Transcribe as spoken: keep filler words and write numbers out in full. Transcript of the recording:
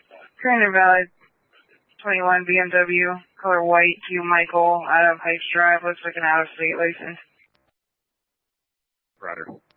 Current and valid twenty-one B M W, color white, Q Michael, out of Heights Drive, looks like an out-of-state license. Roger.